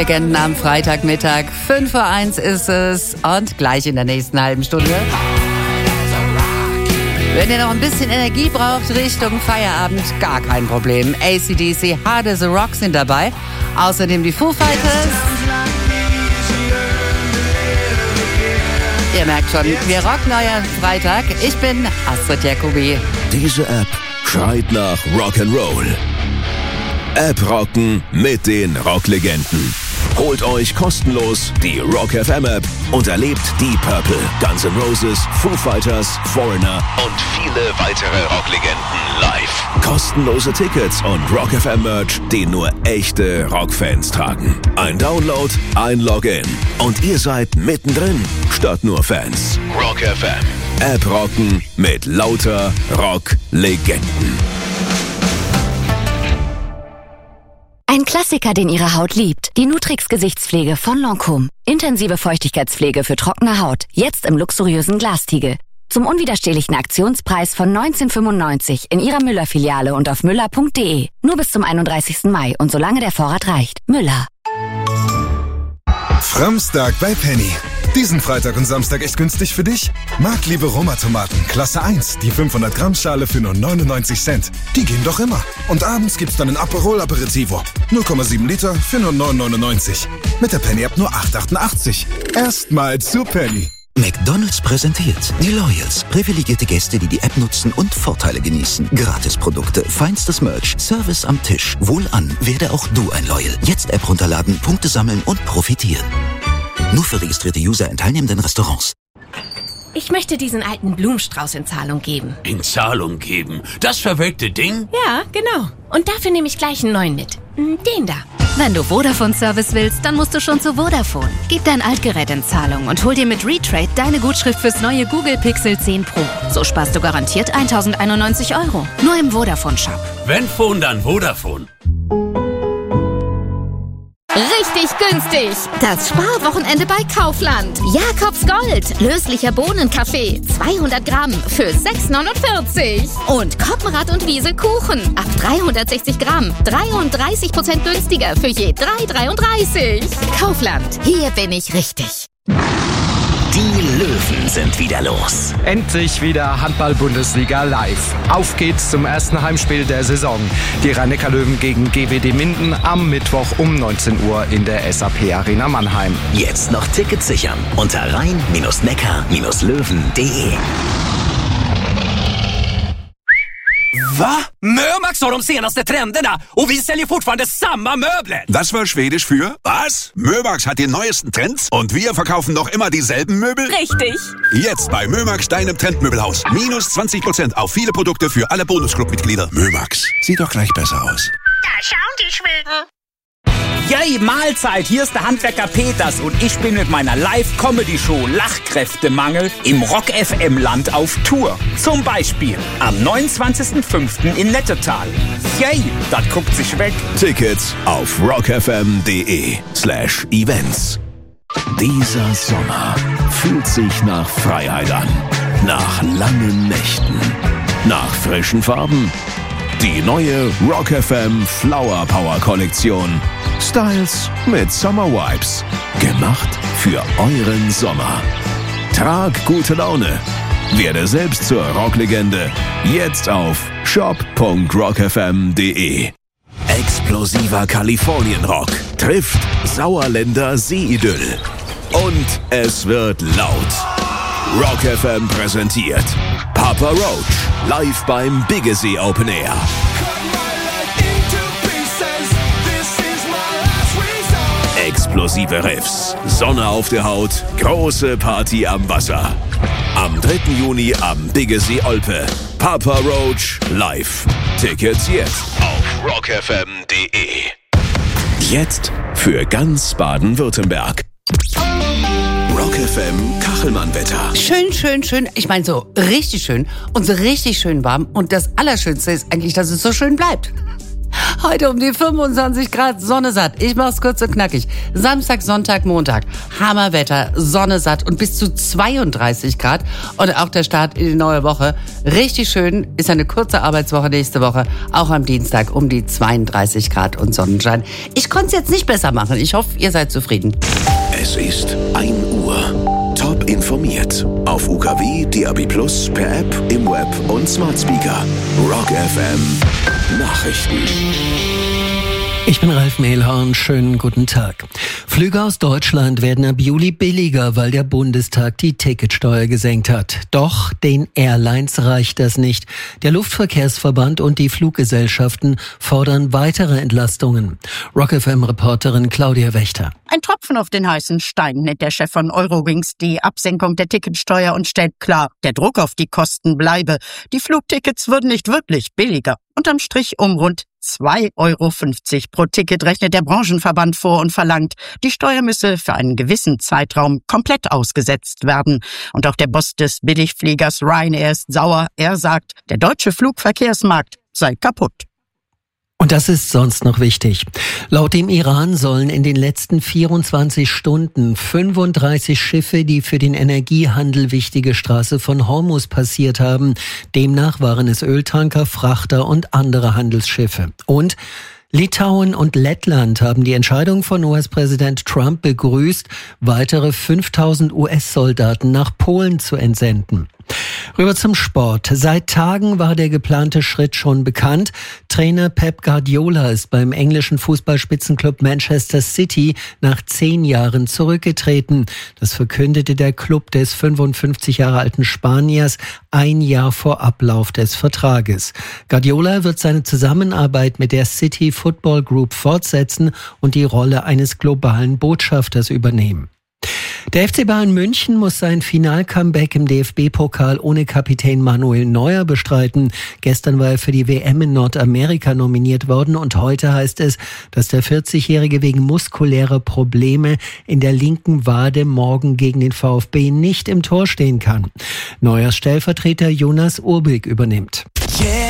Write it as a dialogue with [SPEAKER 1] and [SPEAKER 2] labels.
[SPEAKER 1] Legenden am Freitagmittag. 5:01 ist es und gleich in der nächsten halben Stunde. Wenn ihr noch ein bisschen Energie braucht Richtung Feierabend, gar kein Problem. AC/DC, Hard as a Rock sind dabei. Außerdem die Foo Fighters. Ihr merkt schon, wir rocken euren Freitag. Ich bin Astrid Jacobi.
[SPEAKER 2] Diese App schreit nach Rock'n'Roll. App rocken mit den Rocklegenden. Holt euch kostenlos die Rock FM App und erlebt Deep Purple, Guns N' Roses, Foo Fighters, Foreigner und viele weitere Rocklegenden live. Kostenlose Tickets und Rock FM Merch, den nur echte Rockfans tragen. Ein Download, ein Login und ihr seid mittendrin, statt nur Fans. Rock FM. App rocken mit lauter Rocklegenden.
[SPEAKER 3] Ein Klassiker, den Ihre Haut liebt. Die Nutrix Gesichtspflege von Lancôme. Intensive Feuchtigkeitspflege für trockene Haut. Jetzt im luxuriösen Glastiegel. Zum unwiderstehlichen Aktionspreis von 19,95 in Ihrer Müller-Filiale und auf müller.de. Nur bis zum 31. Mai und solange der Vorrat reicht. Müller.
[SPEAKER 4] Framstag bei Penny. Diesen Freitag und Samstag echt günstig für dich? Marktliebe Roma-Tomaten, Klasse 1, die 500 Gramm Schale für nur 99 Cent. Die gehen doch immer. Und abends gibt's dann ein Aperol Aperitivo. 0,7 Liter für nur 9,99. Mit der Penny-App nur 8,88. Erstmal zu Penny.
[SPEAKER 5] McDonald's präsentiert die Loyals. Privilegierte Gäste, die die App nutzen und Vorteile genießen. Gratisprodukte, feinstes Merch, Service am Tisch. Wohlan, werde auch du ein Loyal. Jetzt App runterladen, Punkte sammeln und profitieren. Nur für registrierte User in teilnehmenden Restaurants.
[SPEAKER 6] Ich möchte diesen alten Blumenstrauß in Zahlung geben.
[SPEAKER 7] In Zahlung geben? Das verwelkte Ding?
[SPEAKER 6] Ja, genau. Und dafür nehme ich gleich einen neuen mit. Den da.
[SPEAKER 8] Wenn du Vodafone-Service willst, dann musst du schon zu Vodafone. Gib dein Altgerät in Zahlung und hol dir mit Retrade deine Gutschrift fürs neue Google Pixel 10 Pro. So sparst du garantiert 1.091 €. Nur im Vodafone-Shop.
[SPEAKER 7] Wenn Phone, dann Vodafone.
[SPEAKER 9] Richtig günstig. Das Sparwochenende bei Kaufland. Jakobs Gold. Löslicher Bohnenkaffee. 200 Gramm für 6,49. Und Koppenrad und Wiese Kuchen. Ab 360 Gramm. 33% günstiger für je 3,33. Kaufland. Hier bin ich richtig.
[SPEAKER 10] Die Löwen sind wieder los.
[SPEAKER 11] Endlich wieder Handball-Bundesliga live. Auf geht's zum ersten Heimspiel der Saison. Die Rhein-Neckar-Löwen gegen GWD Minden am Mittwoch um 19 Uhr in der SAP Arena Mannheim.
[SPEAKER 10] Jetzt noch Tickets sichern unter rhein-neckar-löwen.de.
[SPEAKER 12] Va? Mömax har de senaste trenderna och vi säljer fortfarande samma möbler.
[SPEAKER 13] Das war Schwedisch für was? Mömax hat die neuesten Trends und wir verkaufen noch immer dieselben Möbel?
[SPEAKER 9] Richtig.
[SPEAKER 13] Jetzt bei Mömax, deinem Trendmöbelhaus. Minus 20% auf viele Produkte für alle Bonusclub-Mitglieder. Mömax, sieht doch gleich besser aus.
[SPEAKER 9] Da schauen die Schweden.
[SPEAKER 12] Yay, Mahlzeit, hier ist der Handwerker Peters und ich bin mit meiner Live-Comedy-Show Lachkräftemangel im Rock-FM-Land auf Tour. Zum Beispiel am 29.05. in Nettetal. Yay, das guckt sich weg.
[SPEAKER 2] Tickets auf rockfm.de/events. Dieser Sommer fühlt sich nach Freiheit an. Nach langen Nächten. Nach frischen Farben. Die neue Rock FM Flower Power Kollektion. Styles mit Summer Vibes. Gemacht für euren Sommer. Trag gute Laune. Werde selbst zur Rocklegende. Jetzt auf shop.rockfm.de. Explosiver Kalifornienrock trifft Sauerländer Seeidyll. Und es wird laut. Rock FM präsentiert Papa Roach live beim Biggesee Open Air. Explosive Riffs, Sonne auf der Haut, große Party am Wasser. Am 3. Juni am Biggesee Olpe. Papa Roach live. Tickets jetzt auf rockfm.de. Jetzt für ganz Baden-Württemberg. Rock FM Kachelmann-Wetter.
[SPEAKER 1] Schön, schön, schön. Ich meine so richtig schön und so richtig schön warm. Und das Allerschönste ist eigentlich, dass es so schön bleibt. Heute um die 25 Grad, Sonne satt. Ich mach's kurz und knackig. Samstag, Sonntag, Montag. Hammerwetter, Sonne satt und bis zu 32 Grad. Und auch der Start in die neue Woche. Richtig schön ist eine kurze Arbeitswoche nächste Woche. Auch am Dienstag um die 32 Grad und Sonnenschein. Ich konnte es jetzt nicht besser machen. Ich hoffe, ihr seid zufrieden.
[SPEAKER 2] Es ist 1 Uhr. Top informiert. Auf UKW, DAB+, per App, im Web und Smart Speaker. Rock FM Nachrichten.
[SPEAKER 14] Ich bin Ralf Mehlhorn, schönen guten Tag. Flüge aus Deutschland werden ab Juli billiger, weil der Bundestag die Ticketsteuer gesenkt hat. Doch den Airlines reicht das nicht. Der Luftverkehrsverband und die Fluggesellschaften fordern weitere Entlastungen. Rock FM-Reporterin Claudia Wächter.
[SPEAKER 15] Ein Tropfen auf den heißen Stein nennt der Chef von Eurowings die Absenkung der Ticketsteuer und stellt klar, der Druck auf die Kosten bleibe. Die Flugtickets würden nicht wirklich billiger. Unterm Strich um rund 2,50 € pro Ticket rechnet der Branchenverband vor und verlangt, die Steuer müsse für einen gewissen Zeitraum komplett ausgesetzt werden. Und auch der Boss des Billigfliegers Ryanair ist sauer. Er sagt, der deutsche Flugverkehrsmarkt sei kaputt.
[SPEAKER 14] Und das ist sonst noch wichtig. Laut dem Iran sollen in den letzten 24 Stunden 35 Schiffe die für den Energiehandel wichtige Straße von Hormuz passiert haben. Demnach waren es Öltanker, Frachter und andere Handelsschiffe. Und Litauen und Lettland haben die Entscheidung von US-Präsident Trump begrüßt, weitere 5000 US-Soldaten nach Polen zu entsenden. Rüber zum Sport. Seit Tagen war der geplante Schritt schon bekannt. Trainer Pep Guardiola ist beim englischen Fußballspitzenclub Manchester City nach 10 Jahren zurückgetreten. Das verkündete der Club des 55 Jahre alten Spaniers ein Jahr vor Ablauf des Vertrages. Guardiola wird seine Zusammenarbeit mit der City Football Group fortsetzen und die Rolle eines globalen Botschafters übernehmen. Der FC Bayern München muss sein Final-Comeback im DFB-Pokal ohne Kapitän Manuel Neuer bestreiten. Gestern war er für die WM in Nordamerika nominiert worden und heute heißt es, dass der 40-Jährige wegen muskulärer Probleme in der linken Wade morgen gegen den VfB nicht im Tor stehen kann. Neuers Stellvertreter Jonas Urbig übernimmt.
[SPEAKER 16] Yeah.